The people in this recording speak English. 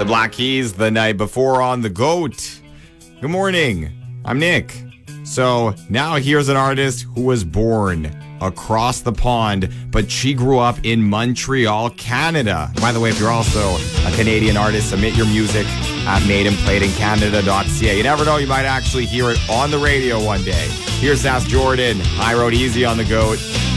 The Black Keys the night before on The GOAT. Good morning. I'm Nick. So now here's an artist who was born across the pond, but she grew up in Montreal, Canada. By the way, if you're also a Canadian artist, submit your music at madeandplayedincanada.ca. You never know, you might actually hear it on the radio one day. Here's Ask Jordan. I Rode Easy on The GOAT.